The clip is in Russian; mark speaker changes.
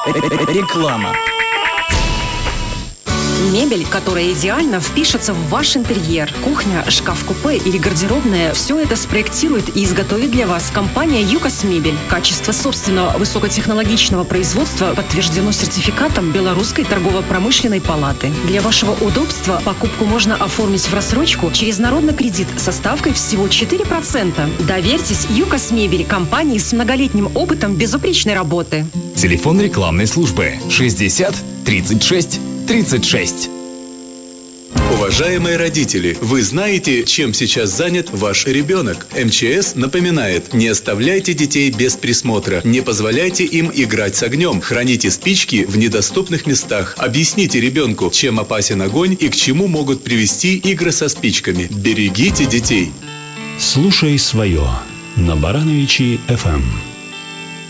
Speaker 1: Реклама.
Speaker 2: Мебель, которая идеально впишется в ваш интерьер. Кухня, шкаф-купе или гардеробная – все это спроектирует и изготовит для вас компания «ЮКОС Мебель». Качество собственного высокотехнологичного производства подтверждено сертификатом Белорусской торгово-промышленной палаты. Для вашего удобства покупку можно оформить в рассрочку через народный кредит со ставкой всего 4%. Доверьтесь «ЮКОС Мебель» компании с многолетним опытом безупречной работы.
Speaker 1: Телефон рекламной службы 60 36 36.
Speaker 3: Уважаемые родители, вы знаете, чем сейчас занят ваш ребенок? МЧС напоминает: не оставляйте детей без присмотра, не позволяйте им играть с огнем, храните спички в недоступных местах, объясните ребенку, чем опасен огонь и к чему могут привести игры со спичками. Берегите детей.
Speaker 4: Слушай свое на Барановичи ФМ.